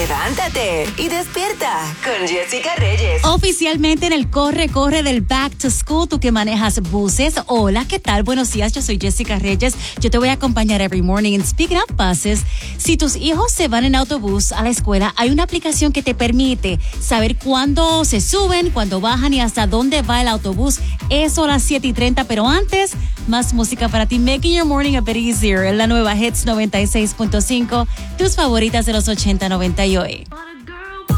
Levántate y despierta con Jessica Reyes. Oficialmente en el corre del Back to School, tú que manejas buses. Hola, ¿qué tal? Buenos días, yo soy Jessica Reyes. Yo te voy a acompañar every morning. And speaking of buses, si tus hijos se van en autobús a la escuela, hay una aplicación que te permite saber cuándo se suben, cuándo bajan y hasta dónde va el autobús. Eso a las 7:30, pero antes, más música para ti. Making your morning a bit easier. En la nueva Hits 96.5, tus favoritas de los 80, 90 y hoy.